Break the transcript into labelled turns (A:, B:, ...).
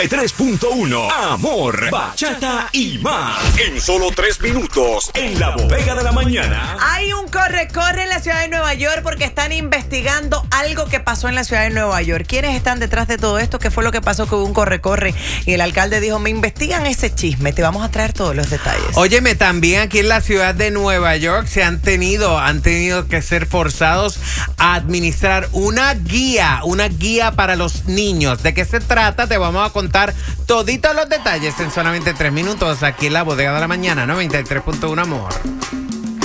A: 3.1 Amor, bachata y más. En solo 3 minutos, en la bodega de la mañana.
B: Hay un corre-corre en la ciudad de Nueva York porque están investigando algo que pasó en la ciudad de Nueva York. ¿Quiénes están detrás de todo esto? ¿Qué fue lo que pasó? Que hubo un corre-corre y el alcalde dijo, me investigan ese chisme. Te vamos a traer todos los detalles.
C: Óyeme, también aquí en la ciudad de Nueva York se han tenido que ser forzados a administrar una guía para los niños. ¿De qué se trata? Te vamos a contar toditos los detalles en solamente 3 minutos aquí en la bodega de la mañana, 93.1 Amor.